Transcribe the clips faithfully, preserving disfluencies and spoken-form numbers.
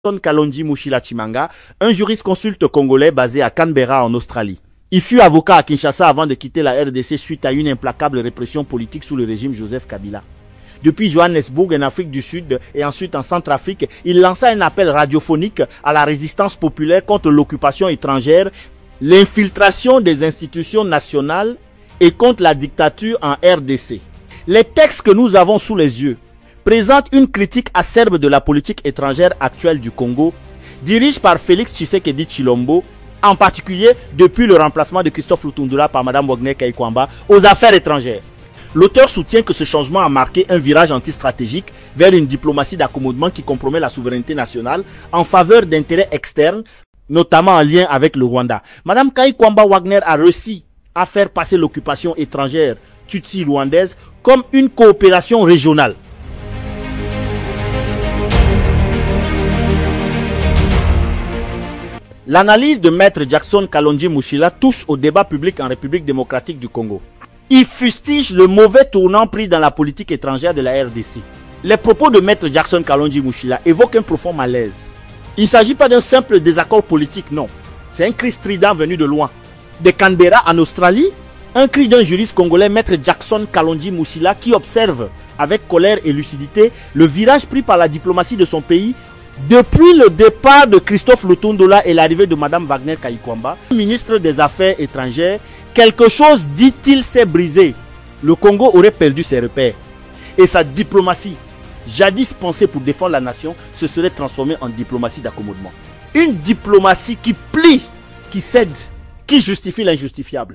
Kalonji Mushila Tshimanga, un jurisconsulte congolais basé à Canberra en Australie. Il fut avocat à Kinshasa avant de quitter la R D C suite à une implacable répression politique sous le régime Joseph Kabila. Depuis Johannesburg en Afrique du Sud et ensuite en Centrafrique, il lança un appel radiophonique à la résistance populaire contre l'occupation étrangère, l'infiltration des institutions nationales et contre la dictature en R D C. Les textes que nous avons sous les yeux présentent une critique acerbe de la politique étrangère actuelle du Congo, dirigée par Félix Tshisekedi Tshilombo, en particulier depuis le remplacement de Christophe Lutundula par Mme Wagner Kaikwamba aux affaires étrangères. L'auteur soutient que ce changement a marqué un virage antistratégique vers une diplomatie d'accommodement qui compromet la souveraineté nationale en faveur d'intérêts externes, notamment en lien avec le Rwanda. Mme Kaikwamba Wagner a réussi à faire passer l'occupation étrangère tutsi-rwandaise comme une coopération régionale. L'analyse de Maître Jackson Kalonji Mushila touche au débat public en République démocratique du Congo. Il fustige le mauvais tournant pris dans la politique étrangère de la R D C. Les propos de Maître Jackson Kalonji Mushila évoquent un profond malaise. Il ne s'agit pas d'un simple désaccord politique, non. C'est un cri strident venu de loin. De Canberra en Australie, un cri d'un juriste congolais, Maître Jackson Kalonji Mushila, qui observe avec colère et lucidité le virage pris par la diplomatie de son pays depuis le départ de Christophe Lutundula et l'arrivée de Mme Wagner Kaikwamba, ministre des Affaires étrangères. Quelque chose, dit-il, s'est brisé. Le Congo aurait perdu ses repères. Et sa diplomatie, jadis pensée pour défendre la nation, se serait transformée en diplomatie d'accommodement. Une diplomatie qui plie, qui cède, qui justifie l'injustifiable.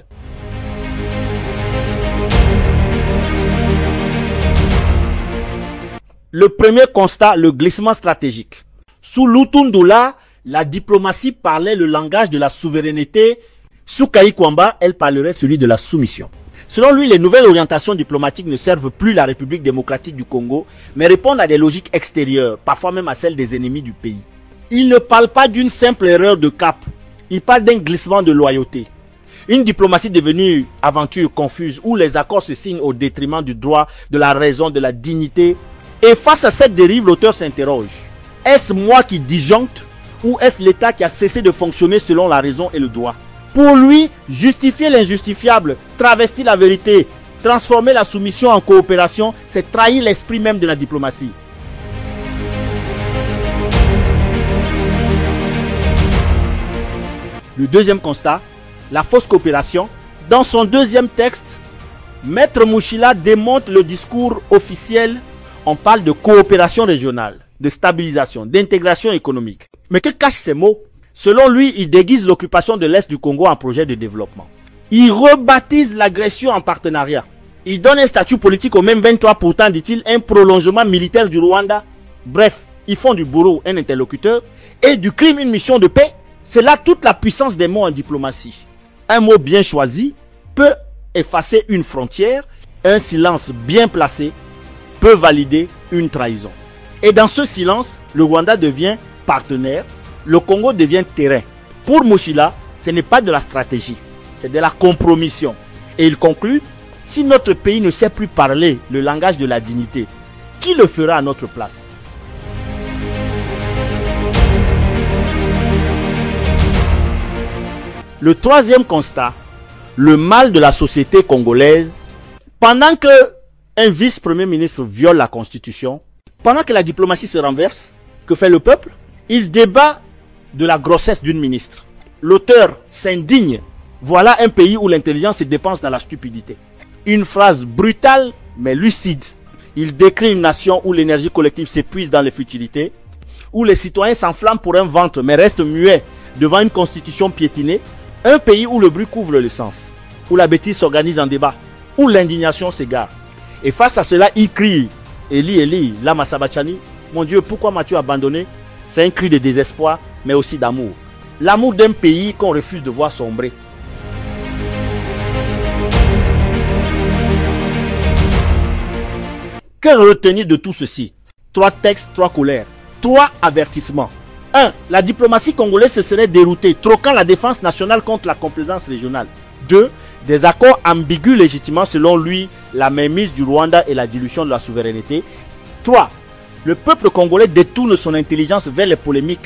Le premier constat, le glissement stratégique. Sous Lutundula, la diplomatie parlait le langage de la souveraineté. Sous Kaikwamba, elle parlerait celui de la soumission. Selon lui, les nouvelles orientations diplomatiques ne servent plus la République démocratique du Congo, mais répondent à des logiques extérieures, parfois même à celles des ennemis du pays. Il ne parle pas d'une simple erreur de cap, il parle d'un glissement de loyauté. Une diplomatie devenue aventure confuse, où les accords se signent au détriment du droit, de la raison, de la dignité. Et face à cette dérive, l'auteur s'interroge. Est-ce moi qui disjoncte ou est-ce l'État qui a cessé de fonctionner selon la raison et le droit? Pour lui, justifier l'injustifiable, travestir la vérité, transformer la soumission en coopération, c'est trahir l'esprit même de la diplomatie. Le deuxième constat, la fausse coopération. Dans son deuxième texte, Maître Mushila démonte le discours officiel. On parle de coopération régionale, de stabilisation, d'intégration économique. Mais que cachent ces mots? Selon lui, il déguise l'occupation de l'Est du Congo en projet de développement. Il rebaptise l'agression en partenariat. Il donne un statut politique au même vingt-trois, pourtant, dit-il, un prolongement militaire du Rwanda. Bref, ils font du bourreau un interlocuteur et du crime une mission de paix. C'est là toute la puissance des mots en diplomatie. Un mot bien choisi peut effacer une frontière, un silence bien placé peut valider une trahison. Et dans ce silence, le Rwanda devient partenaire, le Congo devient terrain. Pour Mushila, ce n'est pas de la stratégie, c'est de la compromission. Et il conclut, si notre pays ne sait plus parler le langage de la dignité, qui le fera à notre place? Le troisième constat, le mal de la société congolaise. Pendant que un vice-premier ministre viole la Constitution, pendant que la diplomatie se renverse, que fait le peuple? Il débat de la grossesse d'une ministre. L'auteur s'indigne. Voilà un pays où l'intelligence se dépense dans la stupidité. Une phrase brutale mais lucide. Il décrit une nation où l'énergie collective s'épuise dans les futilités, où les citoyens s'enflamment pour un ventre mais restent muets devant une constitution piétinée. Un pays où le bruit couvre le sens, où la bêtise s'organise en débat, où l'indignation s'égare. Et face à cela, il crie, Eli, Eli, Lama Sabachthani, mon Dieu, pourquoi m'as-tu abandonné? C'est un cri de désespoir, mais aussi d'amour. L'amour d'un pays qu'on refuse de voir sombrer. Que retenir de tout ceci? Trois textes, trois colères, trois avertissements. un. La diplomatie congolaise se serait déroutée, troquant la défense nationale contre la complaisance régionale. deux. Des accords ambigus légitimement selon lui la mainmise du Rwanda et la dilution de la souveraineté. trois. Le peuple congolais détourne son intelligence vers les polémiques